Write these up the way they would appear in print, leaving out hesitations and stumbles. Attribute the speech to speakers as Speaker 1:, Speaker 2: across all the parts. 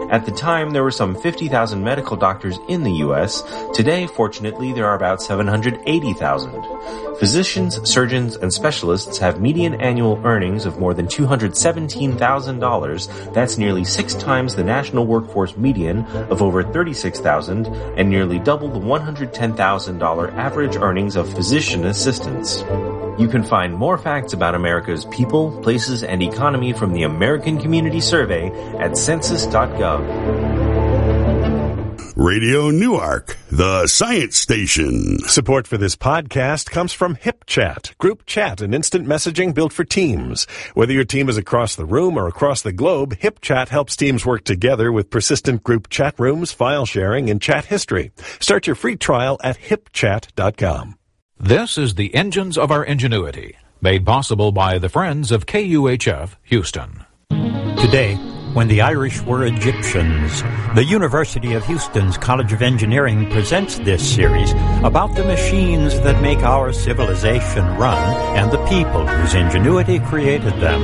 Speaker 1: At the time, there were some 50,000 medical doctors in the U.S. Today, fortunately, there are about 780,000. Physicians, surgeons, and specialists have median annual earnings of more than $217,000. That's nearly 6 times the national workforce median of over $36,000 and nearly double the $110,000 average earnings of physician assistants. You can find more facts about America's people, places, and economy from the American Community Survey at census.gov.
Speaker 2: Radio Newark, the science station.
Speaker 3: Support for this podcast comes from HipChat, group chat and instant messaging built for teams. Whether your team is across the room or across the globe, HipChat helps teams work together with persistent group chat rooms, file sharing, and chat history. Start your free trial at hipchat.com.
Speaker 4: This is the Engines of Our Ingenuity, made possible by the Friends of KUHF Houston.
Speaker 5: Today, when the Irish were Egyptians, the University of Houston's College of Engineering presents this series about the machines that make our civilization run and the people whose ingenuity created them.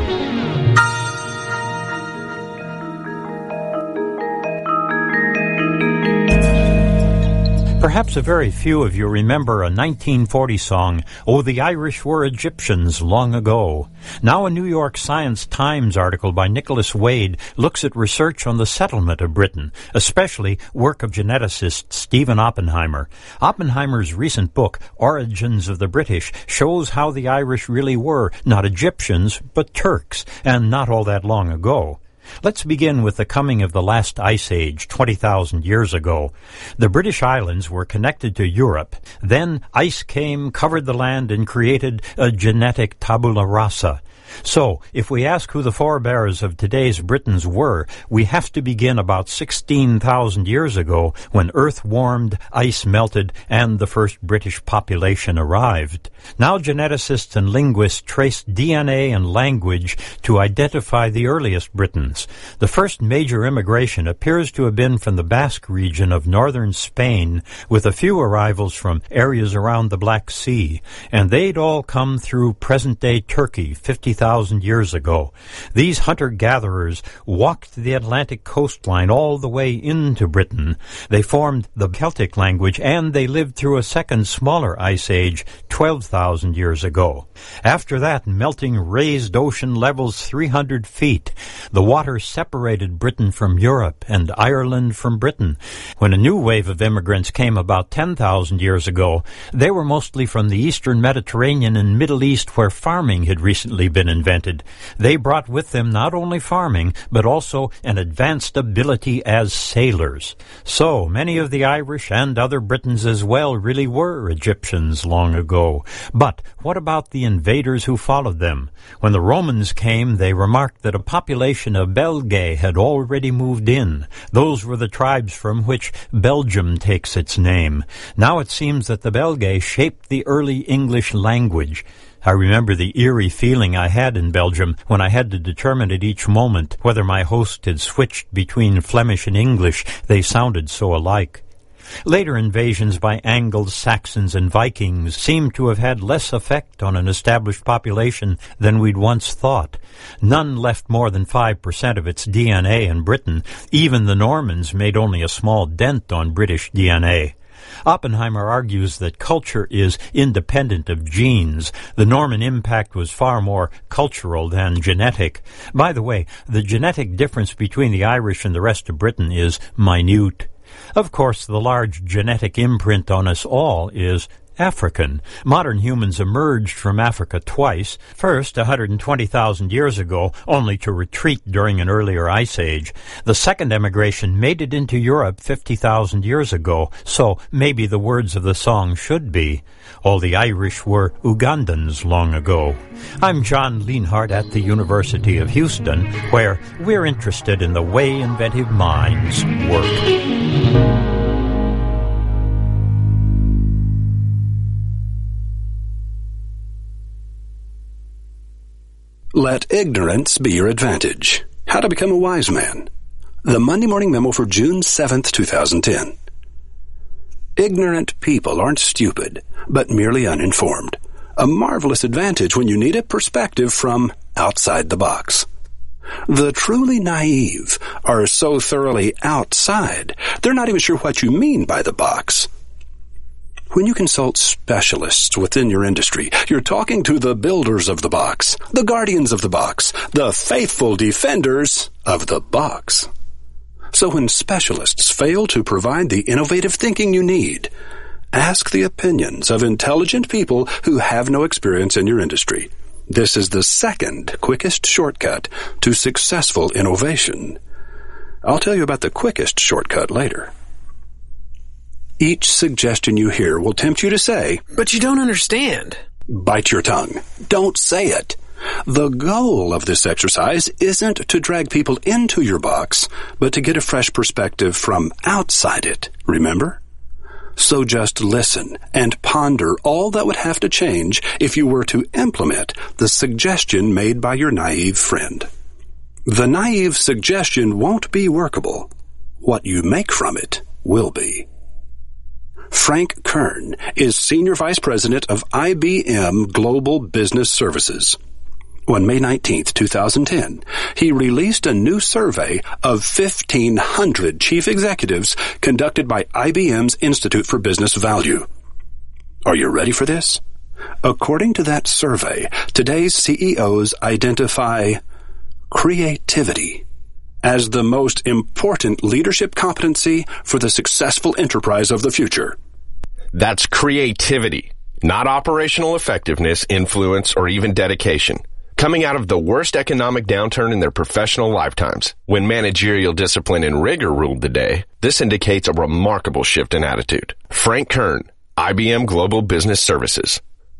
Speaker 5: Perhaps a very few of you remember a 1940 song, "Oh, the Irish Were Egyptians Long Ago." Now a New York Science Times article by Nicholas Wade looks at research on the settlement of Britain, especially work of geneticist Stephen Oppenheimer. Oppenheimer's recent book, Origins of the British, shows how the Irish really were not Egyptians, but Turks, and not all that long ago. Let's begin with the coming of the last ice age 20,000 years ago. The British Islands were connected to Europe. Then ice came, covered the land, and created a genetic tabula rasa. So, if we ask who the forebears of today's Britons were, we have to begin about 16,000 years ago when Earth warmed, ice melted, and the first British population arrived. Now geneticists and linguists trace DNA and language to identify the earliest Britons. The first major immigration appears to have been from the Basque region of northern Spain, with a few arrivals from areas around the Black Sea, and they'd all come through present-day Turkey 50,000 years ago. These hunter-gatherers walked the Atlantic coastline all the way into Britain. They formed the Celtic language, and they lived through a second smaller ice age 12,000 years ago. After that, melting raised ocean levels 300 feet. The water separated Britain from Europe and Ireland from Britain. When a new wave of immigrants came about 10,000 years ago, they were mostly from the eastern Mediterranean and Middle East, where farming had recently been invented. They brought with them not only farming, but also an advanced ability as sailors. So, many of the Irish and other Britons as well really were Egyptians long ago. But what about the invaders who followed them? When the Romans came, they remarked that a population of Belgae had already moved in. Those were the tribes from which Belgium takes its name. Now it seems that the Belgae shaped the early English language. I remember the eerie feeling I had in Belgium when I had to determine at each moment whether my host had switched between Flemish and English. They sounded so alike. Later invasions by Angles, Saxons, and Vikings seem to have had less effect on an established population than we'd once thought. None left more than 5% of its DNA in Britain. Even the Normans made only a small dent on British DNA. Oppenheimer argues that culture is independent of genes. The Norman impact was far more cultural than genetic. By the way, the genetic difference between the Irish and the rest of Britain is minute. Of course, the large genetic imprint on us all is African. Modern humans emerged from Africa twice. First, 120,000 years ago, only to retreat during an earlier ice age. The second emigration made it into Europe 50,000 years ago, so maybe the words of the song should be, "All the Irish were Ugandans long ago." I'm John Lienhardt at the University of Houston, where we're interested in the way inventive minds work.
Speaker 6: Let ignorance be your advantage. How to become a wise man. The Monday Morning Memo for June 7th, 2010. Ignorant people aren't stupid, but merely uninformed. A marvelous advantage when you need a perspective from outside the box. The truly naive are so thoroughly outside, they're not even sure what you mean by the box. When you consult specialists within your industry, you're talking to the builders of the box, the guardians of the box, the faithful defenders of the box. So when specialists fail to provide the innovative thinking you need, ask the opinions of intelligent people who have no experience in your industry. This is the second quickest shortcut to successful innovation. I'll tell you about the quickest shortcut later. Each suggestion you hear will tempt you to say,
Speaker 7: "But you don't understand."
Speaker 6: Bite your tongue. Don't say it. The goal of this exercise isn't to drag people into your box, but to get a fresh perspective from outside it, remember? So just listen and ponder all that would have to change if you were to implement the suggestion made by your naive friend. The naive suggestion won't be workable. What you make from it will be. Frank Kern is Senior Vice President of IBM Global Business Services. On May 19th, 2010, he released a new survey of 1,500 chief executives conducted by IBM's Institute for Business Value. Are you ready for this? According to that survey, today's CEOs identify creativity as the most important leadership competency for the successful enterprise of the future.
Speaker 8: That's creativity, not operational effectiveness, influence, or even dedication. Coming out of the worst economic downturn in their professional lifetimes, when managerial discipline and rigor ruled the day, this indicates a remarkable shift in attitude. Frank Kern, IBM Global Business Services.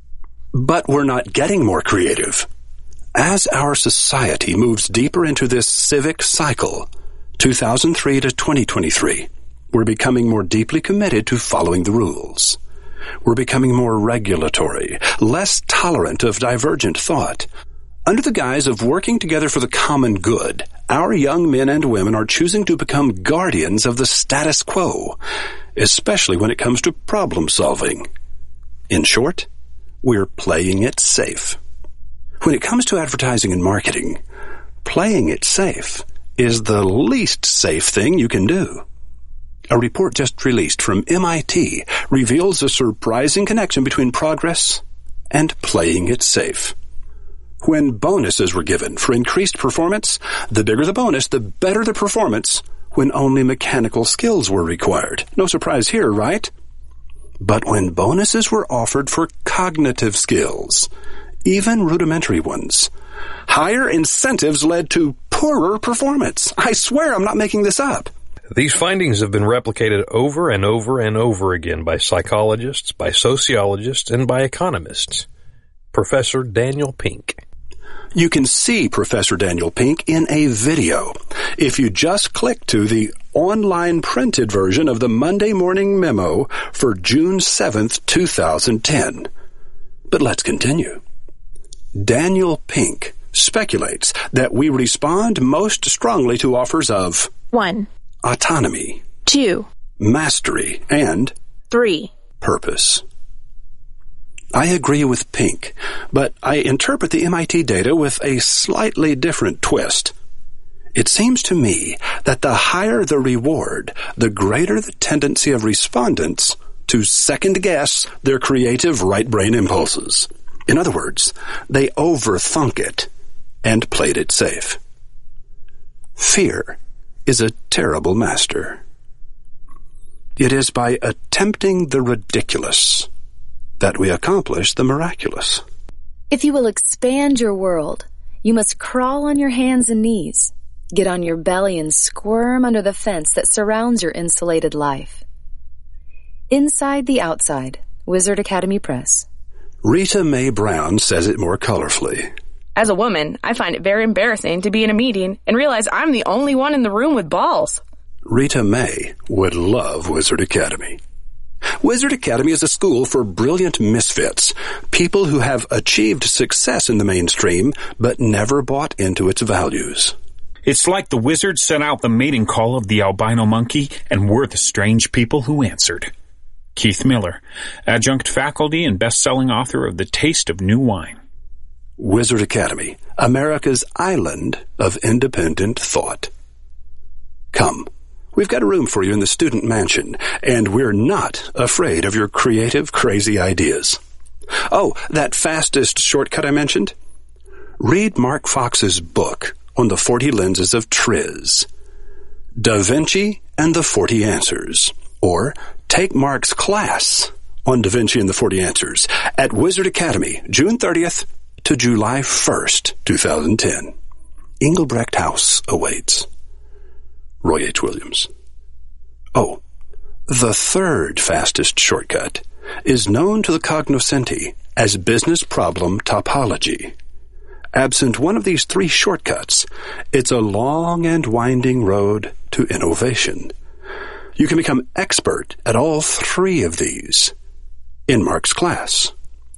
Speaker 6: But we're not getting more creative. As our society moves deeper into this civic cycle, 2003 to 2023, we're becoming more deeply committed to following the rules. We're becoming more regulatory, less tolerant of divergent thought. Under the guise of working together for the common good, our young men and women are choosing to become guardians of the status quo, especially when it comes to problem solving. In short, we're playing it safe. When it comes to advertising and marketing, playing it safe is the least safe thing you can do. A report just released from MIT reveals a surprising connection between progress and playing it safe. When bonuses were given for increased performance, the bigger the bonus, the better the performance when only mechanical skills were required. No surprise here, right? But when bonuses were offered for cognitive skills, even rudimentary ones, higher incentives led to poorer performance. I swear I'm not making this up.
Speaker 9: These findings have been replicated over and over and over again by psychologists, by sociologists, and by economists. Professor Daniel Pink.
Speaker 6: You can see Professor Daniel Pink in a video if you just click to the online printed version of the Monday Morning Memo for June 7th, 2010. But let's continue. Daniel Pink speculates that we respond most strongly to offers of
Speaker 10: 1.
Speaker 6: Autonomy,
Speaker 10: 2.
Speaker 6: Mastery, and
Speaker 10: 3.
Speaker 6: Purpose. I agree with Pink, but I interpret the MIT data with a slightly different twist. It seems to me that the higher the reward, the greater the tendency of respondents to second-guess their creative right-brain impulses. In other words, they overthunk it and played it safe. Fear is a terrible master. It is by attempting the ridiculous that we accomplish the miraculous.
Speaker 11: If you will expand your world, you must crawl on your hands and knees, get on your belly and squirm under the fence that surrounds your insulated life. Inside the Outside, Wizard Academy Press.
Speaker 6: Rita Mae Brown says it more colorfully.
Speaker 10: As a woman, I find it very embarrassing to be in a meeting and realize I'm the only one in the room with balls.
Speaker 6: Rita Mae would love Wizard Academy. Wizard Academy is a school for brilliant misfits, people who have achieved success in the mainstream but never bought into its values.
Speaker 12: It's like the wizard sent out the mating call of the albino monkey, and we're the strange people who answered. Keith Miller, adjunct faculty and best-selling author of The Taste of New Wine.
Speaker 6: Wizard Academy, America's island of independent thought. Come, we've got a room for you in the student mansion, and we're not afraid of your creative, crazy ideas. Oh, that fastest shortcut I mentioned? Read Mark Fox's book on the 40 lenses of Triz. Da Vinci and the 40 Answers. Or take Mark's class on Da Vinci and the 40 Answers at Wizard Academy, June 30th to July 1st, 2010. Engelbrecht House awaits. Roy H. Williams. Oh, the third fastest shortcut is known to the cognoscenti as business problem topology. Absent one of these three shortcuts, it's a long and winding road to innovation. You can become expert at all three of these in Mark's class,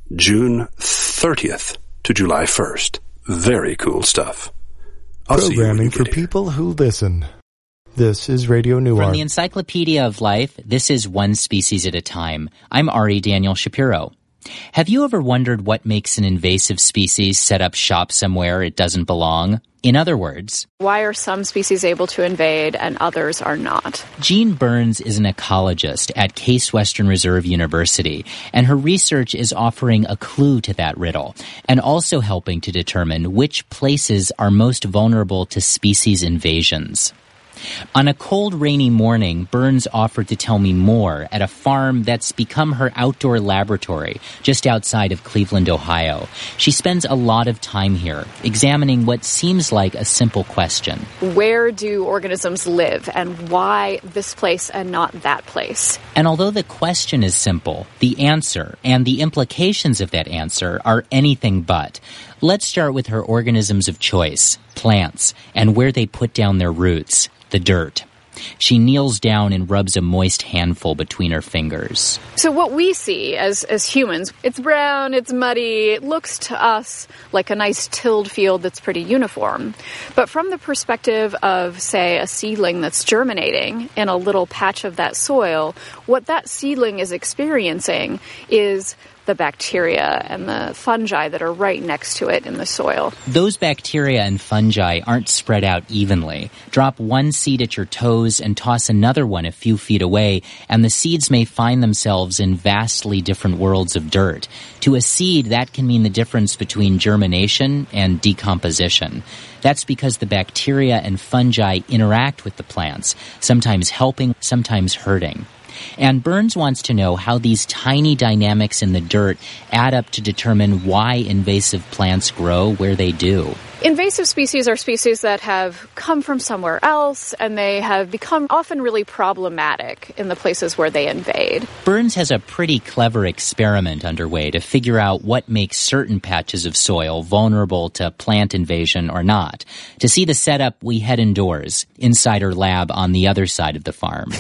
Speaker 6: June 30th to July 1st. Very cool stuff.
Speaker 7: Programming for people who listen. This is Radio Newark.
Speaker 13: From the Encyclopedia of Life, this is One Species at a Time. I'm Ari Daniel Shapiro. Have you ever wondered what makes an invasive species set up shop somewhere it doesn't belong? In other words,
Speaker 10: why are some species able to invade and others are not?
Speaker 13: Jean Burns is an ecologist at Case Western Reserve University, and her research is offering a clue to that riddle, and also helping to determine which places are most vulnerable to species invasions. On a cold, rainy morning, Burns offered to tell me more at a farm that's become her outdoor laboratory just outside of Cleveland, Ohio. She spends a lot of time here, examining what seems like a simple question.
Speaker 10: Where do organisms live, and why this place and not that place?
Speaker 13: And although the question is simple, the answer and the implications of that answer are anything but. Let's start with her organisms of choice, plants, and where they put down their roots. The dirt. She kneels down and rubs a moist handful between her fingers.
Speaker 10: So what we see as humans, it's brown, it's muddy, it looks to us like a nice tilled field that's pretty uniform. But from the perspective of, say, a seedling that's germinating in a little patch of that soil, what that seedling is experiencing is the bacteria and the fungi that are right next to it in the soil.
Speaker 13: Those bacteria and fungi aren't spread out evenly. Drop one seed at your toes and toss another one a few feet away, and the seeds may find themselves in vastly different worlds of dirt. To a seed, that can mean the difference between germination and decomposition. That's because the bacteria and fungi interact with the plants, sometimes helping, sometimes hurting. And Burns wants to know how these tiny dynamics in the dirt add up to determine why invasive plants grow where they do.
Speaker 10: Invasive species are species that have come from somewhere else, and they have become often really problematic in the places where they invade.
Speaker 13: Burns has a pretty clever experiment underway to figure out what makes certain patches of soil vulnerable to plant invasion or not. To see the setup, we head indoors, inside her lab on the other side of the farm.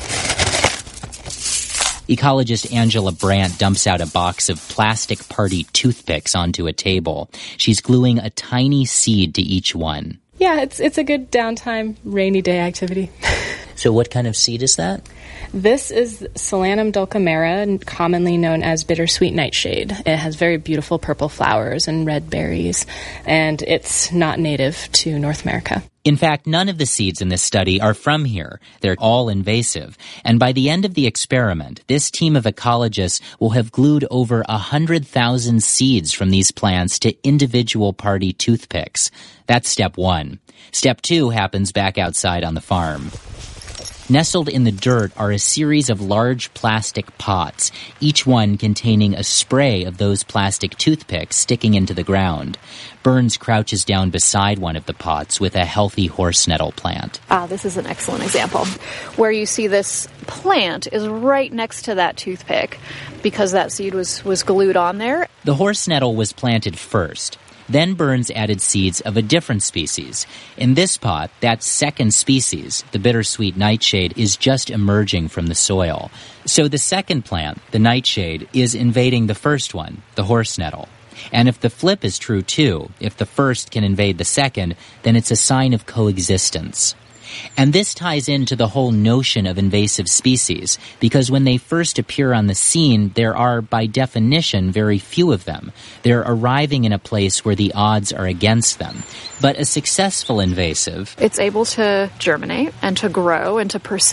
Speaker 13: Ecologist Angela Brandt dumps out a box of plastic party toothpicks onto a table. She's gluing a tiny seed to each one.
Speaker 14: Yeah, it's a good downtime, rainy day activity.
Speaker 13: So what kind of seed is that?
Speaker 14: This is Solanum dulcamera, commonly known as bittersweet nightshade. It has very beautiful purple flowers and red berries, and it's not native to North America.
Speaker 13: In fact, none of the seeds in this study are from here. They're all invasive. And by the end of the experiment, this team of ecologists will have glued over 100,000 seeds from these plants to individual party toothpicks. That's step one. Step two happens back outside on the farm. Nestled in the dirt are a series of large plastic pots, each one containing a spray of those plastic toothpicks sticking into the ground. Burns crouches down beside one of the pots with a healthy horse nettle plant.
Speaker 10: This is an excellent example. Where you see this plant is right next to that toothpick because that seed was glued on there.
Speaker 13: The horse nettle was planted first. Then Burns added seeds of a different species. In this pot, that second species, the bittersweet nightshade, is just emerging from the soil. So the second plant, the nightshade, is invading the first one, the horse nettle. And if the flip is true too, if the first can invade the second, then it's a sign of coexistence. And this ties into the whole notion of invasive species, because when they first appear on the scene, there are, by definition, very few of them. They're arriving in a place where the odds are against them. But a successful invasive,
Speaker 10: it's able to germinate and to grow and to persist